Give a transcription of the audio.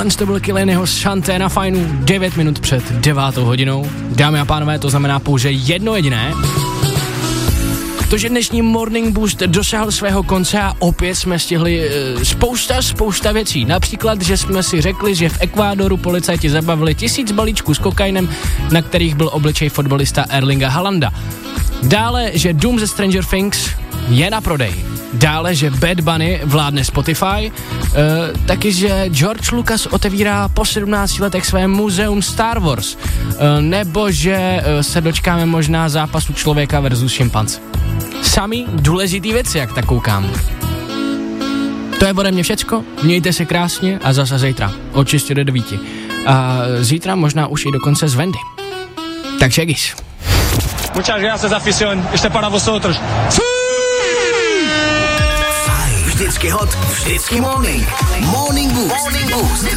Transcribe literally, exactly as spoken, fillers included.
Tohle to byl Kylianyho Šanté na Fajnu devět minut před devátou hodinou. Dámy a pánové, to znamená pouze jedno jediné. To, že dnešní Morning Boost dosáhl svého konce a opět jsme stihli e, spousta, spousta věcí. Například, že jsme si řekli, že v Ekvádoru policajti zabavili tisíc balíčků s kokainem, na kterých byl obličej fotbalista Erlinga Haalanda. Dále, že Doom ze Stranger Things je na prodej. Dále, že Bad Bunny vládne Spotify. E, taky, že George Lucas otevírá po sedmnácti letech své muzeum Star Wars. E, nebo, že e, se dočkáme možná zápasu člověka versus šimpanz. Sami důležitý věci, jak tak koukám. To je ode mě všecko, mějte se krásně a zase zítra od šesti do devíti. A zítra možná už i dokonce z Wendy. Takže gis. Muchas gracias, afición. Este para vosotros. Vždycky hot, vždycky morning. Morning Boost. Morning Boost.